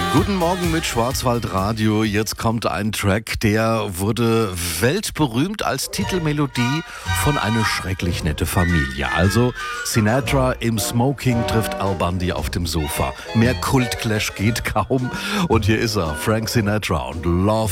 Guten Morgen mit Schwarzwaldradio. Jetzt kommt ein Track, der wurde weltberühmt als Titelmelodie von Eine schrecklich nette Familie. Also Sinatra im Smoking trifft Al Bundy auf dem Sofa. Mehr Kultclash geht kaum. Und hier ist er, Frank Sinatra und Love